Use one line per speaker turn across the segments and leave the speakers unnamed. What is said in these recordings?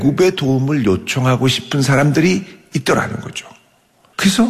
애굽의 도움을 요청하고 싶은 사람들이 있더라는 거죠. 그래서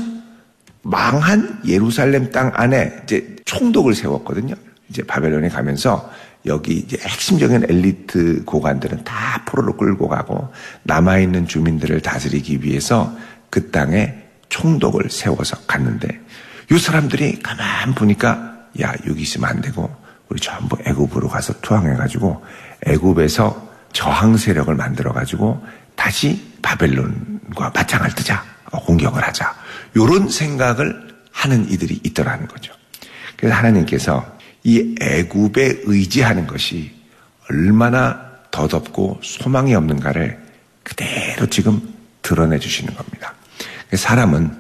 망한 예루살렘 땅 안에 이제 총독을 세웠거든요. 이제 바벨론에 가면서 여기 이제 핵심적인 엘리트 고관들은 다 포로로 끌고 가고 남아있는 주민들을 다스리기 위해서 그 땅에 총독을 세워서 갔는데 이 사람들이 가만 보니까 야, 여기 있으면 안 되고 우리 전부 애굽으로 가서 투항해가지고 애굽에서 저항 세력을 만들어가지고 다시 바벨론과 맞짱을 뜨자, 공격을 하자. 이런 생각을 하는 이들이 있더라는 거죠. 그래서 하나님께서 이 애굽에 의지하는 것이 얼마나 더덥고 소망이 없는가를 그대로 지금 드러내 주시는 겁니다. 사람은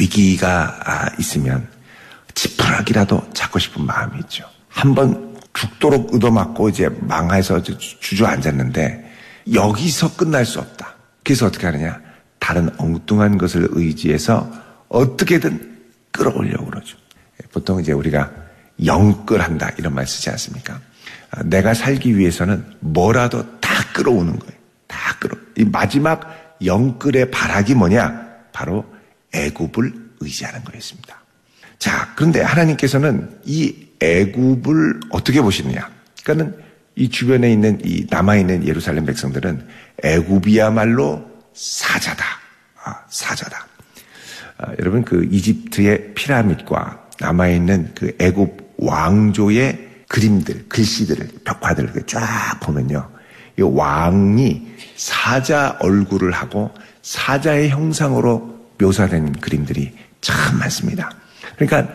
위기가 있으면 지푸라기라도 잡고 싶은 마음이 있죠. 한번 죽도록 얻어맞고 이제 망해서 주저앉았는데 여기서 끝날 수 없다. 그래서 어떻게 하느냐? 다른 엉뚱한 것을 의지해서 어떻게든 끌어올려고 그러죠. 보통 이제 우리가 영끌한다 이런 말 쓰지 않습니까? 내가 살기 위해서는 뭐라도 다 끌어오는 거예요. 다 이 마지막 영끌의 발악이 뭐냐? 바로 애굽을 의지하는 거였습니다. 자, 그런데 하나님께서는 이 애굽을 어떻게 보시느냐? 그러니까는 이 주변에 있는 이 남아있는 예루살렘 백성들은 애굽이야말로 사자다. 사자다. 여러분 그 이집트의 피라밋과 남아있는 그 애굽 왕조의 그림들, 글씨들을, 벽화들을 쫙 보면요. 이 왕이 사자 얼굴을 하고 사자의 형상으로 묘사된 그림들이 참 많습니다. 그러니까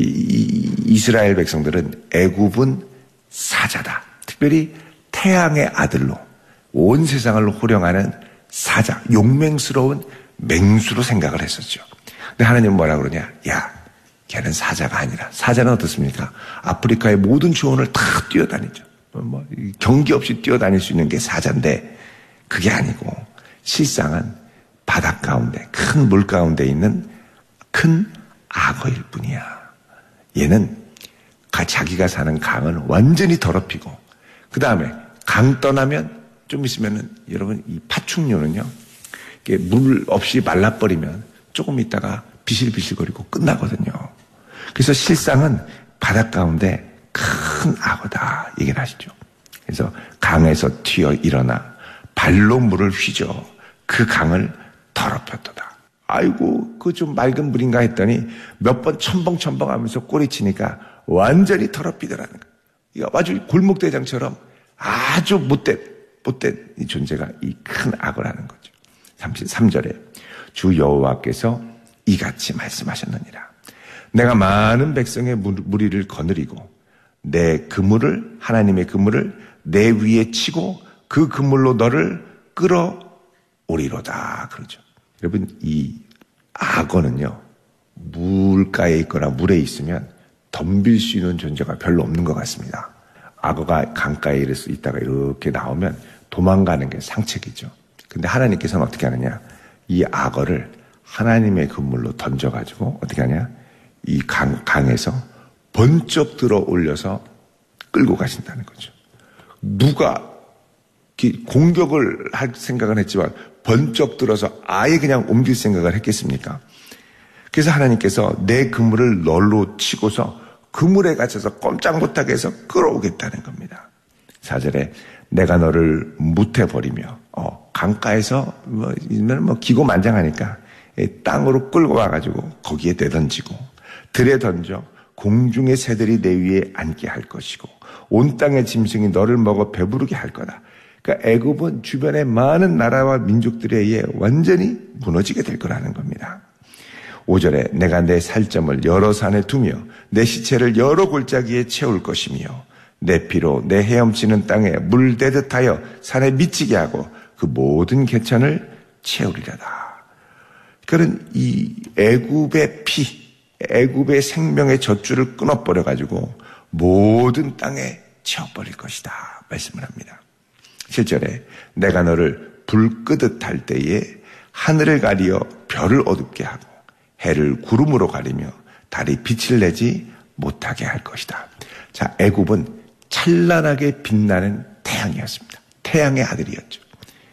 이스라엘 백성들은 애굽은 사자다. 특별히 태양의 아들로 온 세상을 호령하는 사자, 용맹스러운 맹수로 생각을 했었죠. 근데 하나님은 뭐라 그러냐? 야, 걔는 사자가 아니라, 사자는 어떻습니까? 아프리카의 모든 초원을 다 뛰어다니죠. 경계 없이 뛰어다닐 수 있는 게 사자인데 그게 아니고 실상은 바닷 가운데, 큰 물 가운데 있는 큰 악어일 뿐이야. 얘는 자기가 사는 강을 완전히 더럽히고 그 다음에 강 떠나면 좀 있으면은 여러분 이 파충류는요, 이게 물 없이 말라버리면 조금 있다가 비실비실거리고 끝나거든요. 그래서 실상은 바닷 가운데 큰 악어다 얘기를 하시죠. 그래서 강에서 튀어 일어나 발로 물을 휘저 그 강을 더럽혔도다. 아이고 그 좀 맑은 물인가 했더니 몇 번 첨벙첨벙 하면서 꼬리치니까 완전히 더럽히더라는 거예요. 아주 골목대장처럼 아주 못된 이 존재가 이 큰 악어라는 거죠. 33절에 주 여호와께서 이같이 말씀하셨느니라. 내가 많은 백성의 무리를 거느리고 내 그물을, 하나님의 그물을 내 위에 치고 그 그물로 너를 끌어오리로다. 그러죠. 여러분 이 악어는요, 물가에 있거나 물에 있으면 덤빌 수 있는 존재가 별로 없는 것 같습니다. 악어가 강가에 있다가 이렇게 나오면 도망가는 게 상책이죠. 근데 하나님께서는 어떻게 하느냐? 이 악어를 하나님의 그물로 던져가지고 어떻게 하냐? 이 강에서 번쩍 들어 올려서 끌고 가신다는 거죠. 누가 공격을 할 생각은 했지만 번쩍 들어서 아예 그냥 옮길 생각을 했겠습니까? 그래서 하나님께서 내 그물을 널로 치고서 그물에 갇혀서 꼼짝 못하게 해서 끌어오겠다는 겁니다. 4절에 내가 너를 무태버리며 강가에서 기고만장하니까 땅으로 끌고 와가지고 거기에 내던지고 들에 던져 공중의 새들이 내 위에 앉게 할 것이고 온 땅의 짐승이 너를 먹어 배부르게 할 거다. 그러니까 애굽은 주변의 많은 나라와 민족들에 의해 완전히 무너지게 될 거라는 겁니다. 5절에 내가 내 살점을 여러 산에 두며 내 시체를 여러 골짜기에 채울 것이며 내 피로 내 헤엄치는 땅에 물대듯 하여 산에 미치게 하고 그 모든 개천을 채우리라다. 그런 이 애굽의 피, 애굽의 생명의 젖줄을 끊어버려가지고 모든 땅에 채워버릴 것이다 말씀을 합니다. 7절에 내가 너를 불 끄듯 할 때에 하늘을 가리어 별을 어둡게 하고 해를 구름으로 가리며 달이 빛을 내지 못하게 할 것이다. 자, 애굽은 찬란하게 빛나는 태양이었습니다. 태양의 아들이었죠.